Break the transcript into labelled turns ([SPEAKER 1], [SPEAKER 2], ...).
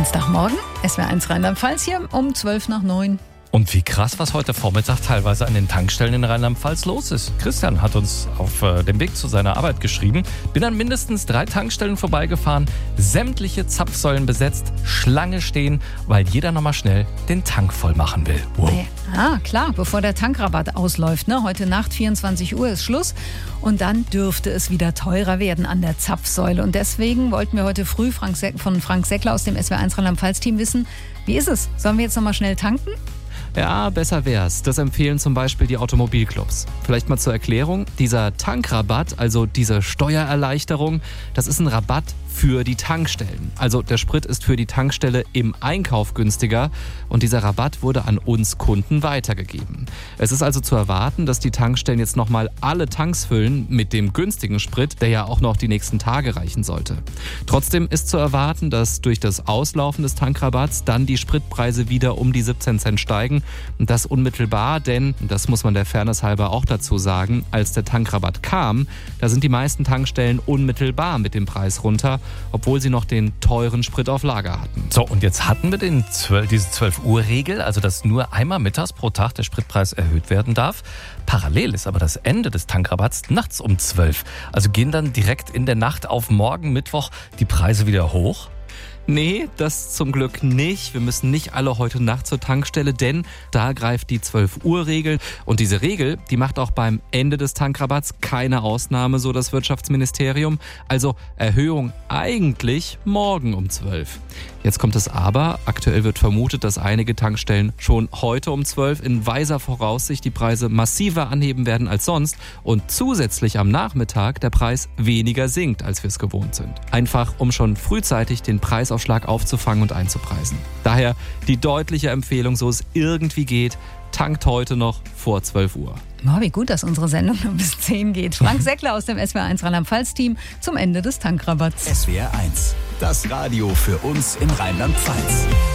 [SPEAKER 1] Dienstagmorgen, SWR1 Rheinland-Pfalz hier um 8:12.
[SPEAKER 2] Und wie krass, was heute Vormittag teilweise an den Tankstellen in Rheinland-Pfalz los ist. Christian hat uns auf dem Weg zu seiner Arbeit geschrieben. Bin an mindestens 3 Tankstellen vorbeigefahren, sämtliche Zapfsäulen besetzt, Schlange stehen, weil jeder nochmal schnell den Tank voll machen will. Wow.
[SPEAKER 1] Ja, klar, bevor der Tankrabatt ausläuft. Heute Nacht 24 Uhr ist Schluss und dann dürfte es wieder teurer werden an der Zapfsäule. Und deswegen wollten wir heute früh von Frank Seckler aus dem SWR1 Rheinland-Pfalz-Team wissen, wie ist es? Sollen wir jetzt nochmal schnell tanken?
[SPEAKER 3] Ja, besser wär's. Das empfehlen zum Beispiel die Automobilclubs. Vielleicht mal zur Erklärung. Dieser Tankrabatt, also diese Steuererleichterung, das ist ein Rabatt für die Tankstellen. Also der Sprit ist für die Tankstelle im Einkauf günstiger und dieser Rabatt wurde an uns Kunden weitergegeben. Es ist also zu erwarten, dass die Tankstellen jetzt nochmal alle Tanks füllen mit dem günstigen Sprit, der ja auch noch die nächsten Tage reichen sollte. Trotzdem ist zu erwarten, dass durch das Auslaufen des Tankrabatts dann die Spritpreise wieder um die 17 Cent steigen und das unmittelbar, denn, das muss man der Fairness halber auch dazu sagen, als der Tankrabatt kam, da sind die meisten Tankstellen unmittelbar mit dem Preis runter, obwohl sie noch den teuren Sprit auf Lager hatten.
[SPEAKER 2] So, und jetzt hatten wir diese 12-Uhr-Regel, also dass nur einmal mittags pro Tag der Spritpreis erhöht werden darf. Parallel ist aber das Ende des Tankrabatts nachts um 12. Also gehen dann direkt in der Nacht auf morgen Mittwoch die Preise wieder hoch?
[SPEAKER 3] Nee, das zum Glück nicht. Wir müssen nicht alle heute Nacht zur Tankstelle, denn da greift die 12-Uhr-Regel. Und diese Regel, die macht auch beim Ende des Tankrabatts keine Ausnahme, so das Wirtschaftsministerium. Also Erhöhung eigentlich morgen um 12. Jetzt kommt es aber. Aktuell wird vermutet, dass einige Tankstellen schon heute um 12 in weiser Voraussicht die Preise massiver anheben werden als sonst und zusätzlich am Nachmittag der Preis weniger sinkt, als wir es gewohnt sind. Einfach, um schon frühzeitig den Preisaufschlag aufzufangen und einzupreisen. Daher die deutliche Empfehlung, so es irgendwie geht, tankt heute noch vor 12 Uhr.
[SPEAKER 1] Oh, wie gut, dass unsere Sendung nur bis 10 geht. Frank Seckler aus dem SWR1 Rheinland-Pfalz-Team zum Ende des Tankrabatts.
[SPEAKER 4] SWR1, das Radio für uns in Rheinland-Pfalz.